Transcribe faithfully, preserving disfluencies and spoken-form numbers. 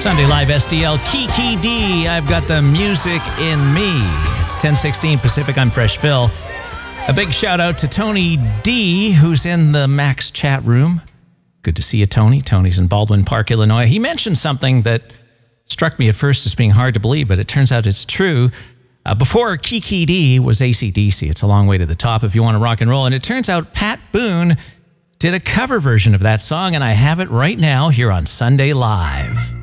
Sunday Live S D L, Kiki D. I've got the music in me. It's ten sixteen Pacific. I'm Fresh Phil. A big shout out to Tony D, who's in the Max chat room. Good to see you, Tony. Tony's in Baldwin Park, Illinois. He mentioned something that struck me at first as being hard to believe, but it turns out it's true. Uh, before Kiki D was A C D C. It's a long way to the top if you want to rock and roll. And it turns out Pat Boone did a cover version of that song, and I have it right now here on Sunday Live.